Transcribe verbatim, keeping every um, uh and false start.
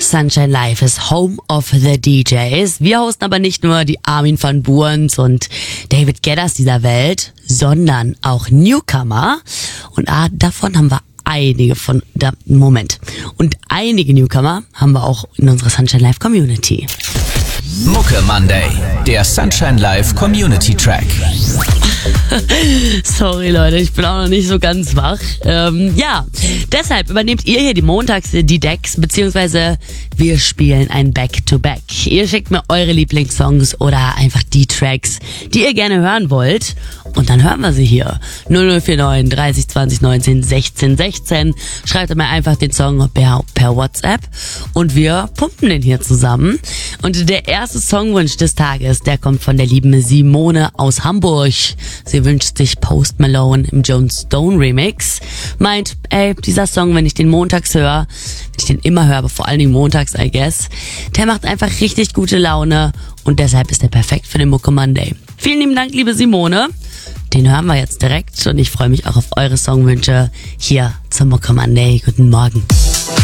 Sunshine Live ist Home of the D Js. Wir hosten aber nicht nur die Armin van Buurens und David Guetters dieser Welt, sondern auch Newcomer. Und ah, davon haben wir einige von, da, Moment. Und einige Newcomer haben wir auch in unserer Sunshine Live Community. Mucke Monday, der Sunshine Live Community Track. Sorry Leute, ich bin auch noch nicht so ganz wach. Ähm, ja, deshalb übernehmt ihr hier die Montags die Decks, beziehungsweise wir spielen ein Back-to-Back. Ihr schickt mir eure Lieblingssongs oder einfach die Tracks, die ihr gerne hören wollt. Und dann hören wir sie hier. null null vier neun dreißig zwanzig neunzehn sechzehn sechzehn. Schreibt mir einfach den Song per, per WhatsApp und wir pumpen den hier zusammen. Und der erste Songwunsch des Tages, der kommt von der lieben Simone aus Hamburg. Sie wünscht sich Post Malone im Jones Stone Remix. Meint, ey, dieser Song, wenn ich den montags höre, wenn ich den immer höre, aber vor allen Dingen montags, I guess, der macht einfach richtig gute Laune und deshalb ist der perfekt für den Mucke Monday. Vielen lieben Dank, liebe Simone. Den hören wir jetzt direkt und ich freue mich auch auf eure Songwünsche hier zum Mucke Monday. Guten Morgen.